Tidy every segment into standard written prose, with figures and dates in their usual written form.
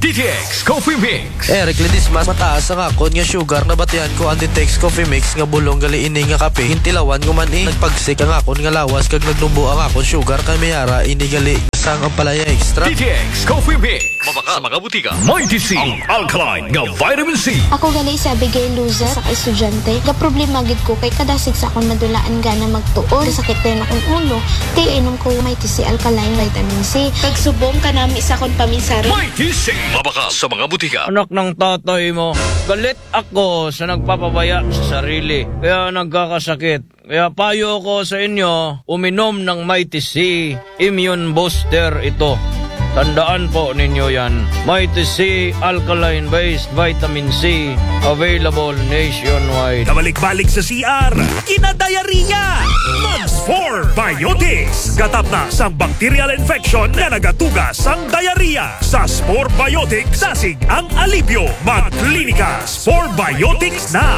DTX Coffee Mix. Eric Ledis mas mataas ang akon nga sugar na batihan ko ang DTX Coffee Mix nga bulong gali ini nga kape. Hintilawan ko man nagpagsik ang akon nga lawas kag nagnubo ang akon sugar kay mayara ini gali sang ang palaya extra. DTX Coffee Mix. Mabaka sa mga butika. Mighty C. Ang alkaline nga vitamin C. Ako gali sa Abigail Luza sa estudyante. Ga problema gid ko kay kadasig sa akon madulaan gana magtuon. Sakit rin akong ulo. Di inom ko Mighty C alkaline vitamin C. Pagsubong ka nami sa akon paminsaro. Mighty C. Mabaka sa mga butika. Anak ng tatay mo, galit ako sa nagpapabaya sa sarili. Kaya nagkakasakit. Kaya payo ko sa inyo, uminom ng Mighty C. Immune booster ito. Tandaan po ninyo yan. Mighty C alkaline-based vitamin C. Available nationwide. Kabalik-balik sa CR, kinadayariya! Mag-4 Biotics! Katap na sa bacterial infection na nagatugas ang diarrhea. Sa Spore Biotics, sasig ang alibyo. Mag-klinika, Spore Biotics na!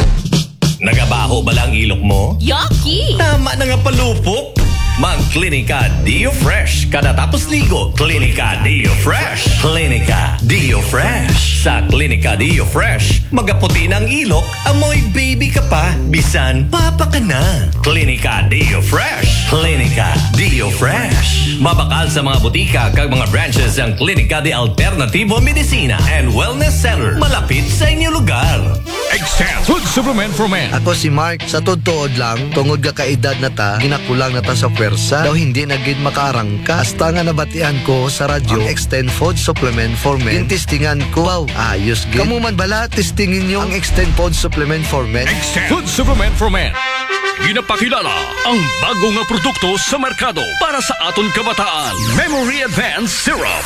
Nagabaho ba lang ilok mo? Yucky! Tama na nga palupok! Mag-Klinika Dio Fresh kada tapos ligo. Klinika Dio Fresh. Klinika Dio Fresh. Sa Klinika Dio Fresh, magaputi ng ilok, amoy baby ka pa, bisan papa ka na. Klinika Dio Fresh. Klinika Dio Fresh. Mabakal sa mga butika kag mga branches ang Klinika de Alternativo Medicina and Wellness Center malapit sa inyong lugar. Extend Food Supplement for Men. Ako si Mark, sa tuod lang, tungod ka kaedad na ta, ginakulang na ta sa pwersa, daw hindi na gid makaarangka. Hasta nga nabatian ko sa radyo, ang Extend Food Supplement for Men. Yung testingan ko, wow, ayos gid. Kamu man bala, testingin nyo ang Extend Food Supplement for Men. Extend Food Supplement for Men. Ginapakilala ang bago nga produkto sa merkado para sa aton kabataan. Memory Advanced Syrup.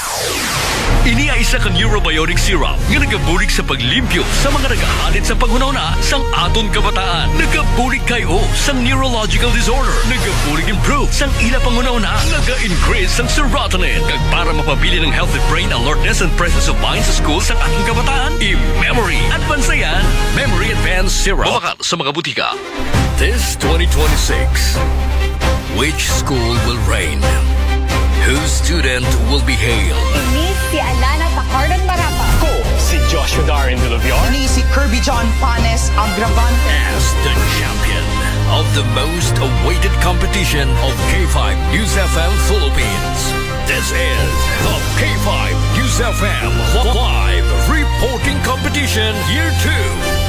Ini ay isa ka neurobiotic syrup nga nagabulig sa paglimpyo sa mga nagahalit sa paghunahuna sang aton kabataan. Nagabulig kayo sang neurological disorder. Nagabulig improve sang ila panghunahuna. Naga-increase sang serotonin kag para mapabili ng healthy brain alertness and presence of mind sa school sang ating kabataan. I-Memory Advance yan. Memory Advanced Syrup. Mabakal sa mga butika. This 2026, which school will reign? Whose student will be hailed? Ini si Alana Tacardan Marapa. Ko si Joshua Darin de Laviar. Ini si Kirby John Panes Agravante. As the champion of the most awaited competition of K5 News FM Philippines. This is the K5 News FM Live Reporting Competition Year 2.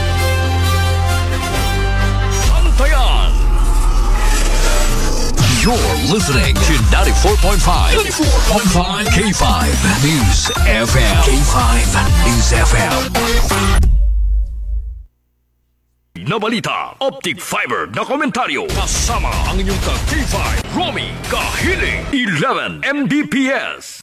Santayan. You're listening to 94.5 K5 News FM. K5 News FM. Na balita, optic fiber na komentaryo. Kasama ang inyong K5 Romy Kahiling 11 Mbps.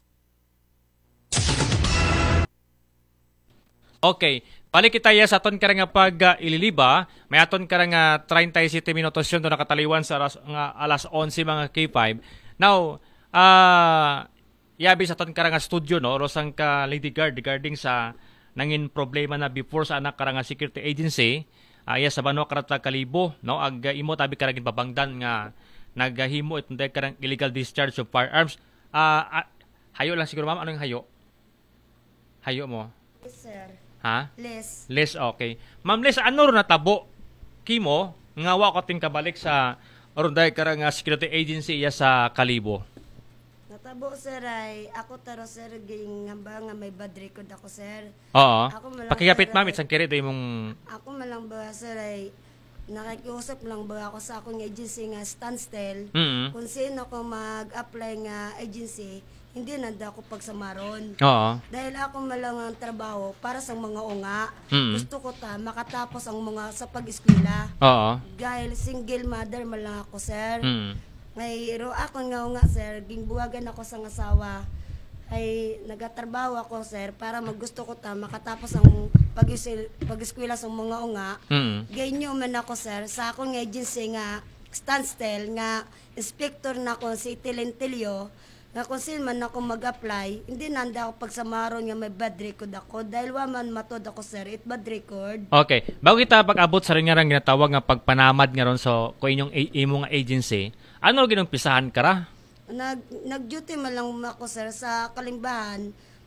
Okay, balik kita sa aton karang pag ililiba, may aton karang 37 minutos yun doon nakataliwan sa alas 11 mga K5. Now, yabi sa aton karang studio, no, rosang ka Lady Guard regarding sa nangin problema na before sa anak karang security agency, sa Banwa Karata Kalibo, no, ag imo tabi karang babangdan nga naghahimo itong karang illegal discharge of firearms. Hayo lang siguro ma'am, anong hayo? Hayo mo? Yes, sir. Ha? Les, okay. Ma'am Les, ano rin natabo? Kimo, ngawa ko ting kabalik sa Ronday karang security agency sa Kalibo. natabo, sir, ay ako taro, sir, ging hamba nga may bad record ako, sir. Oo. sir, Pakikapit ma'am, isang kiri doon mong... Ako malang ba, sir, ay nakikiusap lang ba ako sa akong agency nga standstill. Mm-hmm. Kung sino ko mag-apply nga agency, hindi nanda ako pagsamaron. Oo. Dahil ako malang ang trabaho para sa mga unga. Mm-hmm. Gusto ko makatapos ang mga sa pag-eskwela. Oo. Dahil single mother malang ako, sir. Mm-hmm. Ngayro ako nga, sir, gingbuwagan ako sa asawa. Ay nagatrabaho ako, sir, para maggusto ko makatapos ang pag-eskwela sa mga unga. Mm-hmm. Ganyo man ako, sir, sa akong agency nga standstill nga inspector na ko si Tilentilio nga kung sino man ako mag-apply, hindi nanda ako pagsamaron nga may bad record ako dahil waman matod ako, sir, it bad record. Okay. Bago kita pag-abot sa rin nga rin ginatawag nga pagpanamad nga ron so kung inyong imong agency, ano ginumpisahan ka ra? Nag-duty man lang ako, sir, sa Kalimbahan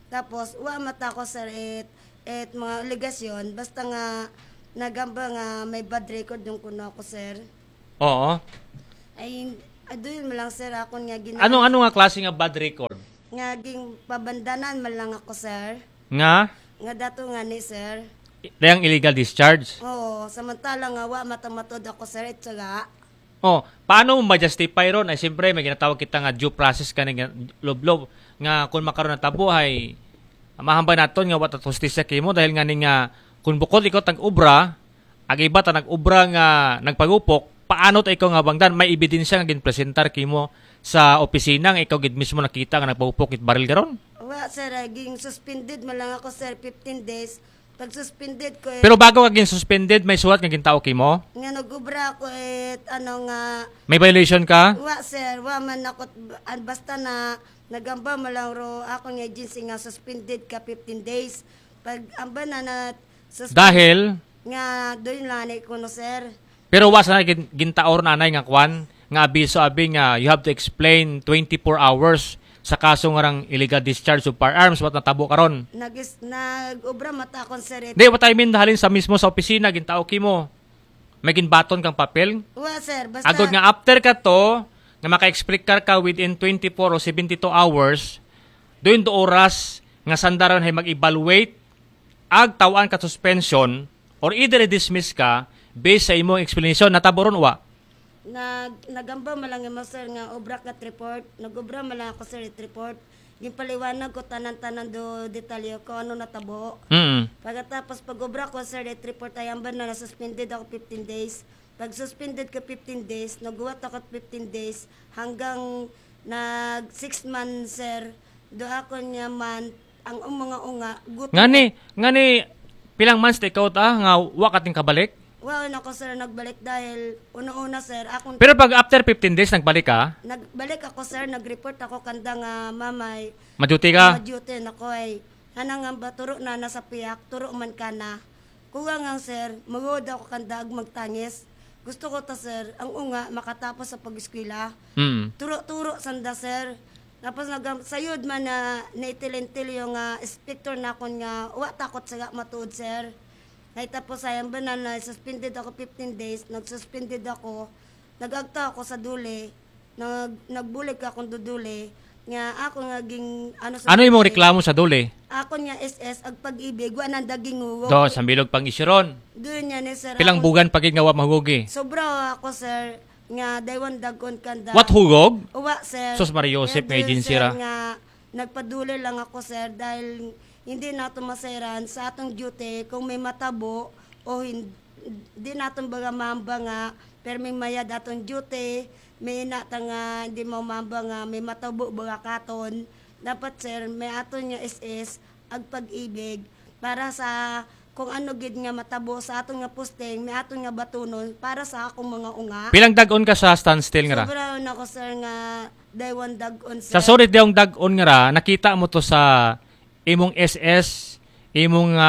Tapos wa mata ko sir et mga aligasyon basta nga nagamba nga may bad record yung kuno ako sir. Oo. Ay adoy mo lang sir akon nga Ano nga klase nga bad record? nga ging pabandanan man lang ako sir. Nga? Nga dato nga ni sir. Dayang illegal discharge? Oo, samantala nga wa matamatod ako sir at saka Oh, paano mo ma-justify ron? Ay siyempre may ginatawag kita nga due process ka nga lob-lob nga kung makaroon ng tabo ay mahambay naton nga wat justisya kimo dahil nga ni nga kung bukod ikaw tag-ubra ag iba ta nag-ubra nga nagpagupok paano ta ikaw nga bangdan may ebidensya nga ginpresentar kimo sa opisina nga ikaw gid mismo nakita nga nagpagupok it baril garon? wa sir ging suspended man lang ako sir 15 days. Pag suspended ko Pero bago ka suspended may suwat nga gintao kimo? nga nagubra ko ano nga May violation ka? wa sir wa man ako basta na nagamba mo lang ro ako nga agency nga suspended ka 15 days. Pag amba na Dahil nga doon lang ko no sir. pero was na gintaor nanay nga kwan nga abiso abi nga you have to explain 24 hours sa kaso nga rang illegal discharge of firearms wat natabo karon. Nag-ubra mata akong sir. Di what I mean halin sa mismo sa opisina gintao kimo. May ginbaton kang papel. Wa sir basta Agod nga after ka to nga maka-explain ka within 24 o 72 hours doon do oras nga sandaron hay mag-evaluate ag tawaan ka suspension or either dismiss ka based sa imong explanation natabo ron wa. Nagamba man lang mo sir nga obra kat report. Nagobra man lang ako sir report. Ginpaliwanag ko tanan-tanan do detalye ko ano natabo. Pagkatapos pag-obra ko sir report ay amba na suspended ako 15 days. Pag suspended ka 15 days, naguwat ako 15 days hanggang nag 6 months sir. Do ako niya man ang mga unga gutom. Ngani pilang months ikaw ta nga wa ka ting kabalik? Wow, ako sir nagbalik dahil una-una sir akong Pero pag after 15 days nagbalik ka? Nagbalik ako sir, nag-report ako kanda nga mamay. Maduty ka? Maduty na ko ay hanang nga ba turo na nasa piyak, turo man ka na. Kuha nga sir, magod ako kanda ag magtangis. Gusto ko ta sir, ang unga makatapos sa pag-eskwela. Turo-turo sanda sir. Tapos sayod man na naitilintil yung inspector na akon nga wa takot sa matuod sir. Ay tapos sayang ba na suspended ako 15 days, nag-suspended ako, nag-agta ako sa duli, nagbulig akong duduli, nga ako nga ging ano sa Ano imong reklamo sa duli? Ako nga SS ag pag-ibig wa nang daging uwo. Do sa bilog pang isiron. Doon niya ni sir. Pilang bugan pagig nga wa mahugi? Sobra ako sir nga daywan dagon kanda. What hugog? Uwa sir. Sos Maria Joseph nga agency ra. Nga nagpaduli lang ako sir dahil hindi nato masairan sa atong duty kung may matabo o hindi naton baga mamba nga pero may mayad atong duty may inata nga hindi mo mamba nga may matabo baga katon dapat sir may aton nga SS ag pag-ibig para sa kung ano gid nga matabo sa aton nga posting may aton nga batunon para sa akong mga unga. Pilang dag-on ka sa standstill nga ra? Sobra na ko sir nga daywan dag-on sir. Sa sorry dayong dag-on nga ra nakita mo to sa imong SS, imong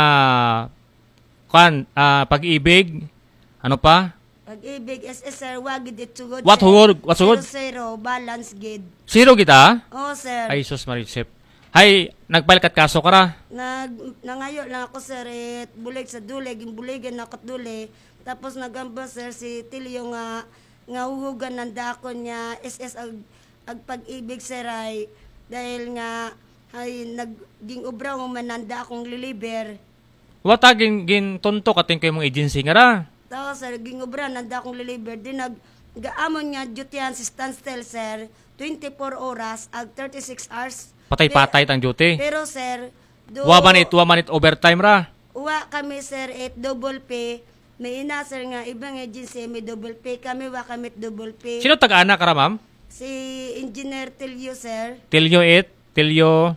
pag-ibig, ano pa? Pag-ibig, SS sir, wagid it sugod. What hugod? What sugod? Zero, balance gid. Zero kita? Oo sir. Ay, sus Maricep. Hay, nagpalikat kaso ka ra? Nangayo lang ako sir, bulig sa duli, gimbuligan ako duli. Tapos nagamba sir, si Tilio nga huhugan ng dakon niya, SS ag pag-ibig sir ay, dahil nga, ay naging ubra mo mananda akong liliber. Wata gin tonto kating kay mong agency nga ra. Tao sir, ging ubra nanda akong liliber. Di gaamon nga duty si standstill sir, 24 oras ag 36 hours. Patay-patay tang duty. Pero sir, wa manit overtime ra. Uwa kami sir double pay. May ina sir nga ibang agency may double pay. Kami wa kami double pay. Sino tag-ana ka ra ma'am? Si Engineer Tilio sir. Tilio.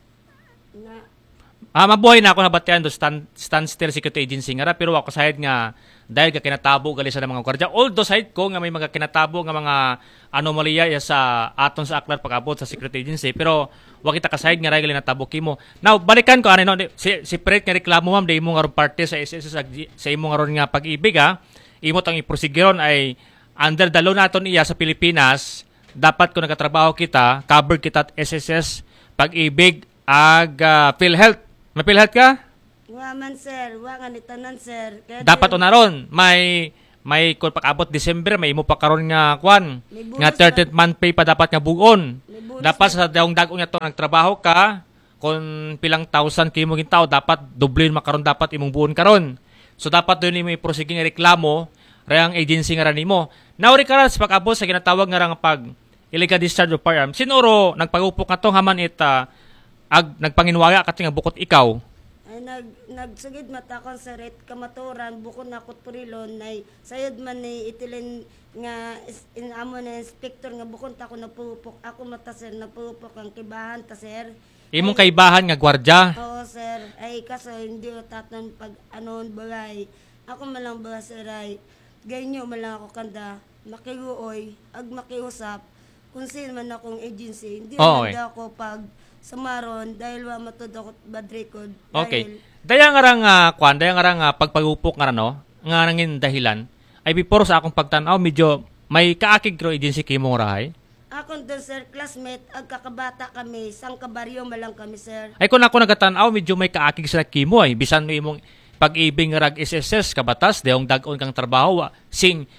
Mabuhay na ako nabatian do standstill security agency nga ra pero ako sahid nga dahil ka kinatabo gali sa mga gwardiya. Although sahid ko nga may mga kinatabo nga mga anomalya sa aton sa aklar pag-abot sa security agency pero wa kita kasahid nga gali natabo kimo. Now balikan ko ano si Pret nga reklamo ma'am day mo nga ron parte sa SS sa imo nga ron nga pag-ibig ha. Imo tang iproseguron ay under the law naton iya sa Pilipinas dapat kung nagatrabaho kita, covered kita at SSS, pag-ibig, PhilHealth. May PhilHealth ka? Wa man sir, wa nga ni tanan sir. Kaya Dapat unaron. May kung pag-abot December, may imo pa karon nga kwan. May Nga bonus 30th month pay pa dapat nga bugon. May bonus Dapat sa daong dagong nga to nagtrabaho ka, kung pilang thousand kayo mong tao, dapat dublin makaron dapat imong buon karon. So dapat doon mo iprosige nga reklamo, rayang agency nga ran mo. Nauri ka rin sa pag-abot sa ginatawag nga rang pag illegal discharge of firearm. Sinuro nagpagupok nga to haman nagpanginwaya ka nga bukod ikaw. ay nagsugid mata ko sa ret kamaturan bukod na kot purilon nay sayod man ni itilin nga amo na inspector nga bukod ta ko napupok ako mata sir napupok ang kibahan ta sir. Imong kaibahan nga gwardya. Oo sir, ay kaso hindi o tatan pag anon bagay. Ako malang ba sir ay ganyo malang ako kanda makiuoy ag makiusap kung sino man akong agency hindi man ako pag samaron dahil wa matud ako bad record. Okay. Daya nga rang pagpagupok nga no nga nangin dahilan ay before sa akong pagtan-aw medyo may kaakig ro agency kimo rahay. Akon doon sir classmate ag kakabata kami sang kabaryo malang kami sir. Ay kung ako nagatan-aw medyo may kaakig sa kimo ay bisan mo imong pag-ibig nga rag SSS kabatas deong dag-on kang trabaho sing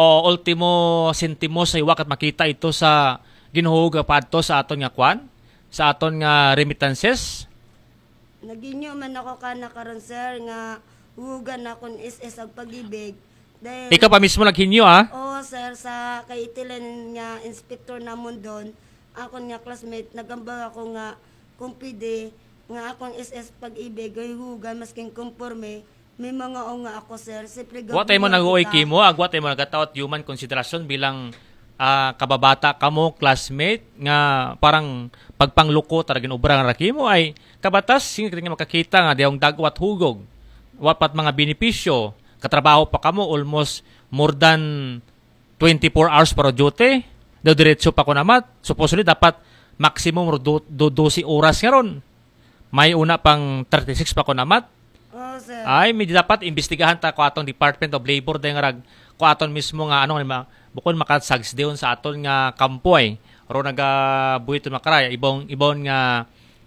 ultimo sentimo sa iwakat makita ito sa ginuhuga padto sa aton nga kwan sa aton nga remittances. Naginyo man ako kana karon sir nga hugan akon SS ag pag-ibig. Dahil Ikaw pa mismo naghinyo oo sir sa kay itilan nga inspector namon doon akon nga classmate nagambag ako nga kung pwede nga akong SS pag-ibig ay hugan masking conforme may mga o nga ako sir siyempre What ay mo nag-uoy kimo agwat ay mo nagatawat human consideration bilang kababata kamo classmate nga parang pagpangluko taragin ubra nga rakimo ay kabatas sing nga makakita nga diong dagwat hugog wapat mga benepisyo katrabaho pa kamo almost more than 24 hours para duty do diretso pa ko namat supposedly dapat maximum 12 oras nga ron may una pang 36 pa ko namat. Sir. Ay may dapat imbestigahan ta ko atong Department of Labor dahil nga rag ko aton mismo nga bukod makasags deon sa aton nga kampo ay ro nagabuhito makaraya ibon nga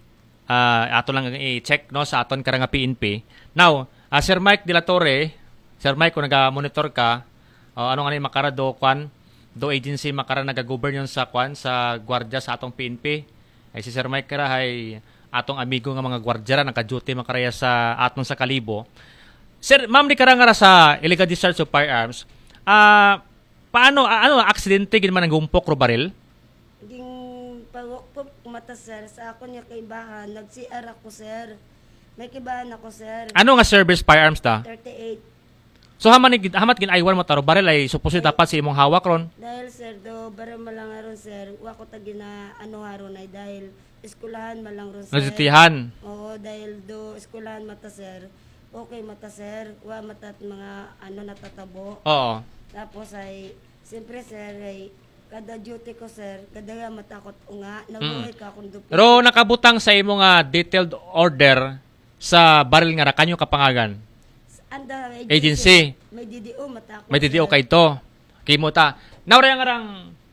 aton lang i-check no sa aton karang PNP. Now, Sir Mike De La Torre, Sir Mike kung naga-monitor ka, anong makara do agency makara naga-govern yon sa sa gwardiya sa atong PNP. Ay si Sir Mike kara ay atong amigo nga mga gwardiya ra naka-duty makaraya sa atong sa Kalibo. Sir, ma'am ni karang nga sa illegal discharge of firearms. Paano aksidente gid man nagumpok ro baril? Ging pagpok mata sir sa ako niya kaibahan nag-CR ako sir. May kibahan ako sir. Ano nga service firearms ta? 38. So hamat gin aywan mo taro baril ay supposed dapat si imong hawak ron. Dahil sir do bara malang aron sir wa ko ta gina ano haron ay dahil eskulahan malang ron sir. Nasitihan. Oo dahil do eskulahan mata sir. Okay mata sir wa matat mga natatabo. Oo. Tapos ay siyempre sir ay kada duty ko sir kada matakot unga nabuhay ka akong dupi. Pero nakabutang sa imong detailed order sa baril nga kanyo kapangagan. Anda Agency. May DDO matakot. May DDO kay to. Kimo ta. Now rayang arang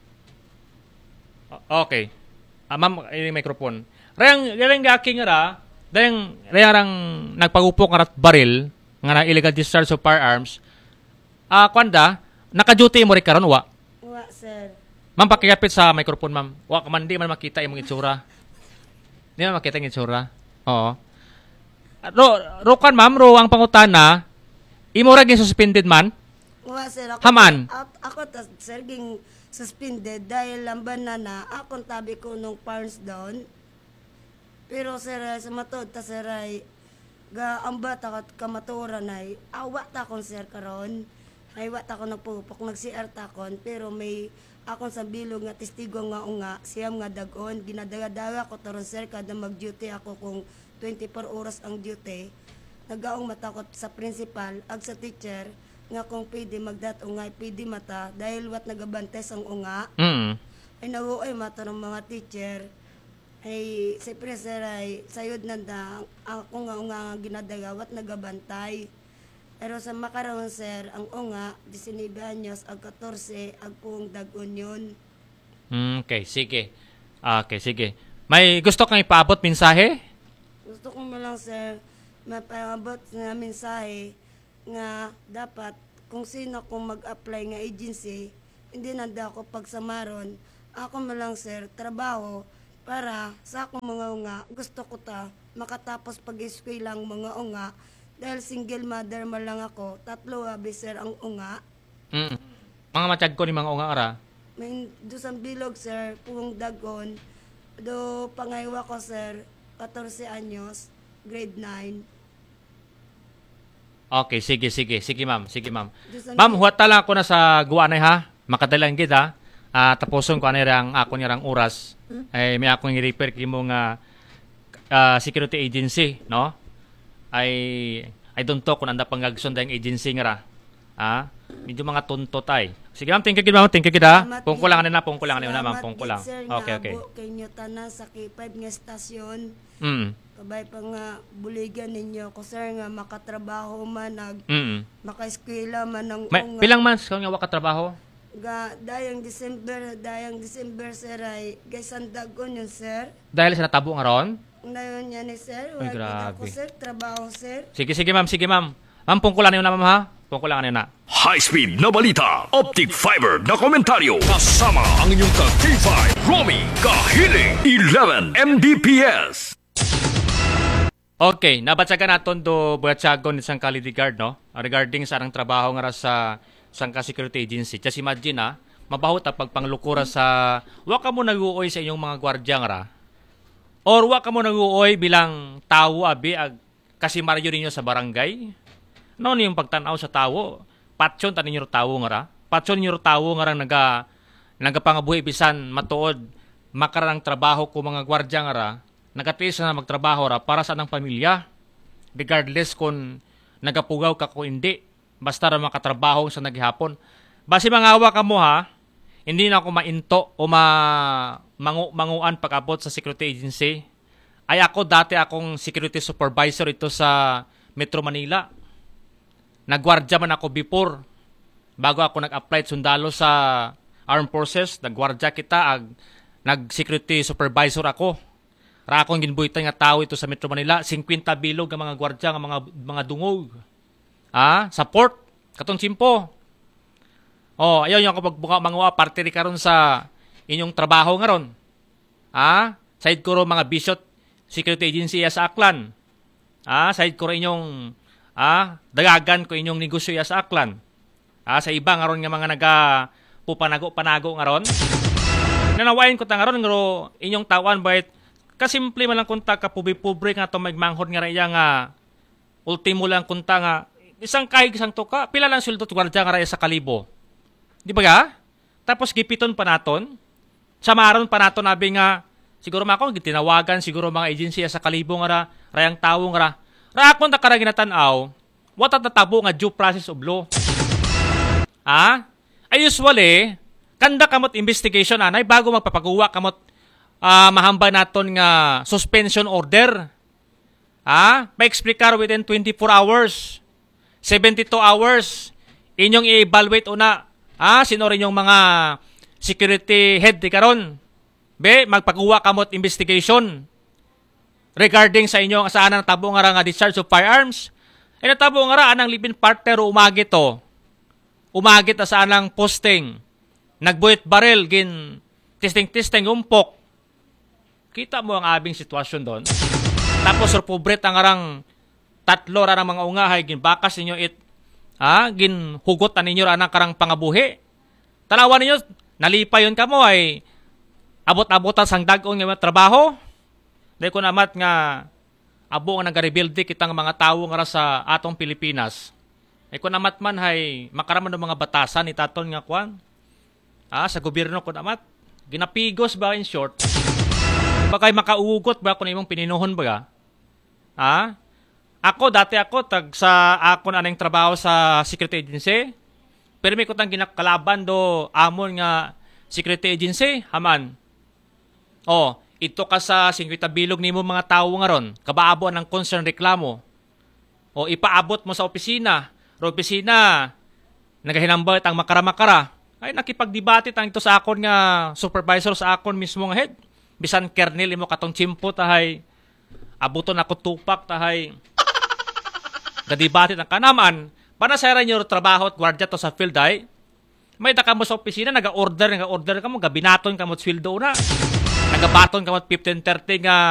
okay. Ma'am, yung microphone. Rayang gaking ra, rayang arang nagpagupok nga baril nga na illegal discharge of firearms. Kwanda, naka-duty mo rin karon wa? Wa sir. Ma'am, pakikapit sa microphone, ma'am. Wa ka man, di man makita imong itsura. Di man makita yung itsura. Oo. Rokan, ma'am, ang pangutana, imo ra gin suspended man? Wa sir. Haman? Ako sir ging suspended dahil lamban na akong tabi ko nung parents down. Pero sir, sa matod ta sir ay gaamba ta kamaturan ay awa ta kon sir karon. Ay wa ta ko nagpupok nag-CR ta kon pero may akon sa bilog nga testigo nga unga siyam nga dagon ginadaga ko taron sir kada mag-duty ako kung 24 oras ang duty. Nagaong matakot sa principal ag sa teacher nga kung pwede magdat ungay pwede mata dahil wat nagabantay sang unga. Ay nawuoy mata ng mga teacher ay siyempre sir ay sayod nanda ako nga unga ginadaga wat nagabantay. Pero sa makaroon sir, ang unga, 19 anyos, ag 14, ag pong dag-union. Okay, sige. Okay, sige. May gusto kang ipaabot mensahe? Gusto ko lang, sir, mapaabot nga mensahe nga dapat kung sino kung mag-apply nga agency, hindi nanda ako pagsamaron. Ako lang, sir, trabaho para sa akong mga unga. Gusto ko makatapos pag-eskway lang mga unga. Dahil single mother man lang ako, 3 abi, sir, ang unga. Mga matiyag ko ni mga unga ara. May dusang bilog, sir, pung dagon. Do pangaywa ko, sir, 14 anyos, grade 9. Okay, sige. Sige, ma'am. Dusang Ma'am, huwat lang ako na sa guwanay ha. Makadalang gid ha. Tapuson ko ang ako nirang oras. Ay may akong i-repair kimo nga security agency, no? I don't talk kung anda pangagson dayang agency nga ra. Medyo mga tunto tay. Sige ma'am, thank you ma'am. Kung kulangan na, ma'am. Okay. Kay nyo tanan sa K5 nga stasyon. Kabay pa nga buligan ninyo ko, sir, nga makatrabaho man, maka-eskwela man ng unga. Pilang months ka nga wakatrabaho? Dayang December, sir, ay gaysandagon yun, sir. Dahil sa natabo nga ron? Ngayon yan, sir. Ay, Wag grabe. ako, sir, trabaho, sir. Sige, ma'am. Ma'am, pungkulan niyo na, ma'am, ha? Pungkulan niyo na. High-speed na balita, optic fiber na komentaryo, kasama ang inyong ka-K5, Romy Kahiling, 11 Mbps. Okay, nabatsagan naton do buhatsagon ni sang Quality Guard, no? Regarding sa arang trabaho nga sa sangka security agency. Just imagine mabahot pagpanglukura sa wa ka mo nag-uoy sa inyong mga gwardiya nga or wa ka mo nag-uoy bilang tawo abi kasi maryo ninyo sa barangay. No yung pagtanaw sa tawo, patyon tanin niyo tawo nga ra. Patyon niyo tawo nga nagapangabuhi bisan matuod makarang trabaho ko mga gwardiya nga ra. Nagatiis na magtrabaho ra para sa anang pamilya. Regardless kung nagapugaw ka ko hindi. Basta ra makatrabaho sa naghihapon. Basi mangawa ka mo ha, hindi na ako mainto o manguan pag-abot sa security agency. Ay ako dati akong security supervisor ito sa Metro Manila. Nagwardya man ako before. Bago ako nag-apply sundalo sa Armed Forces, nagwardya kita, nag-security supervisor ako. Ra akong ginbuhitan nga tao ito sa Metro Manila, 50 bilog ang mga gwardya nga mga dungog. Support katong simpo. Ayaw niyo ako pagbuka mga parte ri karon sa inyong trabaho nga ron. Side ko ro mga Bishop Security Agency sa Aklan. Side ko ro inyong dagagan ko inyong negosyo sa Aklan. Sa iba nga ron nga mga pupanago-panago nga ron. Nanawain ko ta nga ron nga inyong tawan bayt kasimple man lang kunta ka pubi-pubre nga to magmanghod nga raya nga ultimo lang kunta nga isang kahig isang tuka, pila lang sweldo gwardiya nga raya sa kalibo. Di ba ga? Tapos gipiton pa naton. Samaron pa naton abi nga siguro mako gitinawagan siguro mga agency sa kalibo nga rayang tawo nga ra akon ta karang ginatan-aw. What tatabo nga due process of law. Ay usually kanda kamot investigation anay bago magpapaguwa kamot mahamba naton nga suspension order. Pa-explicar within 24 hours. 72 hours. Inyong i-evaluate una. Sino rin yung mga security head di karon. Magpakuha kamot investigation regarding sa inyong saan ang tabo nga discharge of firearms. Natabo nga anang live-in partner umagit to. Umagit saan ang posting. Nagbuhit baril gin testing umpok. Kita mo ang abing sitwasyon doon. Tapos repubret ang arang 3 ra ng mga ungahay ginbakas ninyo gin hugot ninyo ra nang karang pangabuhi. Tanawan ninyo nalipay yon kamo ay abot-abotan sang dag-on nga trabaho. Dahil ko namat nga abo nga nag-rebuild kitang mga tawo nga sa atong Pilipinas. Ay ko namat man hay makaraman ng mga batasan itaton nga kwan. Sa gobyerno ko namat ginapigos ba in short. Bakay makaugot ba kung imong pininuhon ba? Dati ako sa akon anang trabaho sa security agency. Pero may kutang ginakalaban do amon nga security agency, haman. Ito ka sa 50 bilog nimo mga tawo nga ron, kabaabo ng concern reklamo. Ipaabot mo sa opisina. Ro opisina nagahinambal ang makara-makara. Ay nakipagdebate tang ito sa akon nga supervisor sa akon mismo nga head. bisan kernel imo katong chimpo tahay abuton ako tupak tahay gadibati ang kanaman para sa nyo trabaho at gwardiya to sa field ay may taka mo sa opisina nag-order ka mo gabinaton ka mo sweldo na nagabaton ka mo 15-30 nga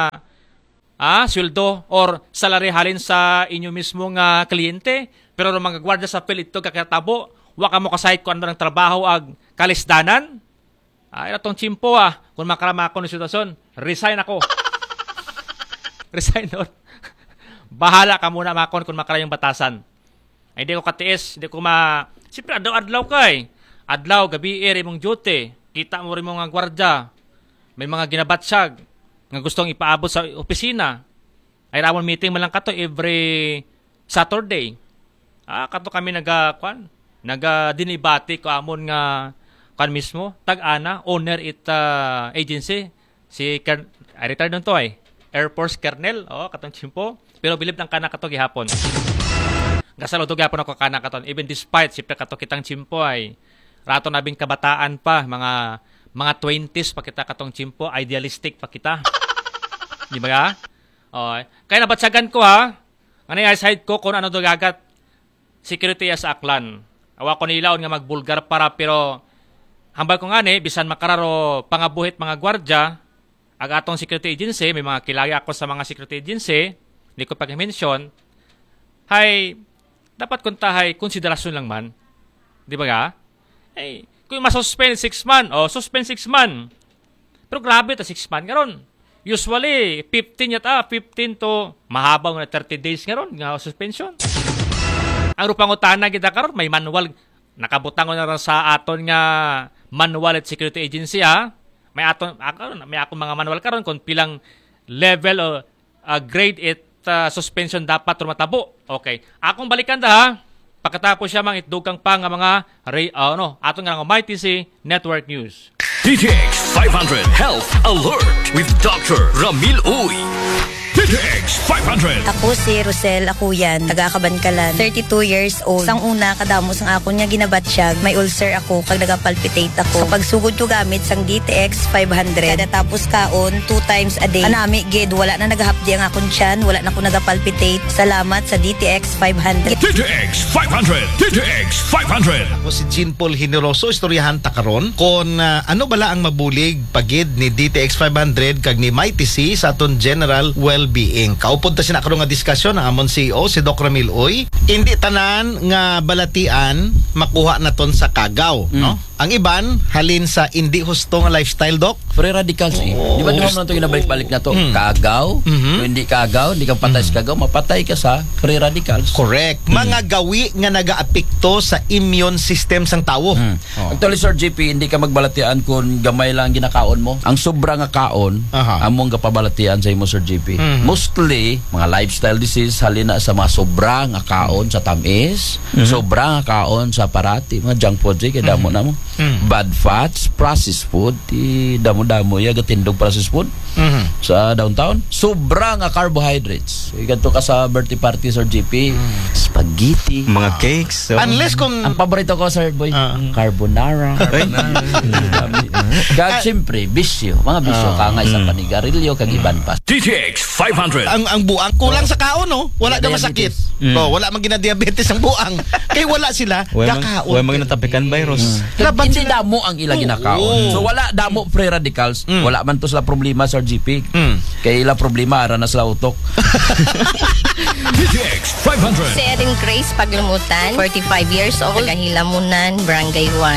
sweldo or salary halin sa inyo mismo nga kliyente pero nung mga gwardiya sa field ito kakatabo wa ka mo kasahit ko ano ng trabaho ag kalisdanan itong chimpo kung makarama ako ng sitwasyon resign ako resign nun bahala ka muna makon kung makara yung batasan ay hindi ko katiis hindi ko siyempre adlaw kay adlaw gabi eri mong duty kita mo rin mga gwardiya may mga ginabatsyag nga gustong ipaabot sa opisina ay ramon meeting man lang kato every Saturday kato kami dinibati ko amon nga kan mismo tag-ana owner agency si retired nun to Air Force Colonel katong chimpo pero bilib lang kana kato gihapon gasalo to gihapon ako kana katon even despite siyempre kato kitang chimpo ay rato nabing kabataan pa mga 20s pa kita katong chimpo idealistic pa kita di ba kaya nabatsagan ko ano yung side ko kung ano do gagat security sa aklan awa ko nilaon nga magbulgar para pero hambal ko nga bisan makararo pangabuhit mga gwardya ag atong security agency may mga kilala ako sa mga security agency hindi ko pag-mention hay dapat kuntahay konsiderasyon lang man di ba ga kung masuspend 6 months suspend 6 months pero grabe ta 6 months ngaron usually 15 to mahabang na 30 days ngaron nga suspension ang rupang utana kita karon may manual nakabutang ko na sa aton nga manual at security agency may akong mga manual karon kung pilang level o grade it suspension dapat tumatabo okay akong balikan pagkatapos siya mang itdugang pa nga mga aton nga MyTC Network News. DTX 500 Health Alert with Dr. Ramil Uy. DTX 500. Ako si Rosel Akuyan, taga Kabankalan, 32 years old. Sang una kadamos ang ako niya ginabatsyag, may ulcer ako kag nagapalpitate ako. Kapag sugod ko gamit sang DTX 500, kada tapos kaon 2 times a day. Anami gid wala na nagahapdi ang akon tiyan, wala na ko nagapalpitate. Salamat sa DTX 500. DTX 500. DTX 500. Ako si Jean Paul Generoso, istoryahan ta karon kon ano bala ang mabulig pagid ni DTX 500 kag ni MyTC sa aton general well-being. Kaupod ta sina karon nga diskusyon ang amon CEO si Doc Ramil Uy. Hindi tanan nga balatian makuha naton sa kagaw, no? Ang iban halin sa hindi husto nga lifestyle, Doc. Free radicals Di ba naman ito ginabalik-balik na to? Kagaw, kung hindi kagaw, hindi ka patay sa kagaw, mapatay ka sa free radicals. Correct. Mga gawi nga nagaapekto sa immune system sang tawo. Actually, Sir JP, hindi ka magbalatian kung gamay lang ginakaon mo. Ang sobra nga kaon, among kapabalatian sa imo, Sir JP. Mostly, mga lifestyle disease, halina sa mga sobra nga kaon sa tamis, sobra nga kaon sa parati, mga junk food, kaya damo na mo. Bad fats, processed food, damo-damo ya gatindog processed food sa downtown. Sobra nga carbohydrates. Ganto ka sa birthday party, Sir JP. Spaghetti, mga cakes. Unless kung ang paborito ko, Sir Boy, carbonara. Kag siyempre, bisyo. Mga bisyo ka nga sa panigarilyo, kag iban pa. DTX 500. Ang buang kulang sa kaon, no? Wala na masakit. Wala man gina-diabetes ang buang. Kay wala sila kakaon. Wala man natapikan virus. Hindi damo ang ilang ginakaon. So wala damo free radicals. Wala man to sila problema, Sir GP. Kay ila problema ara na sila utok. DTX 500. Si Erin Grace Paglumutan, 45 years old, taga Hilamunan, Barangay 1.